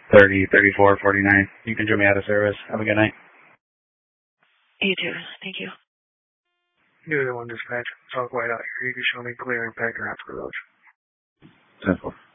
30, 34, 49. You can join me out of service. Have a good night. You too. Thank you. You're the one dispatch. Talk white out here. You can show me clear and pack your after road. 10-4.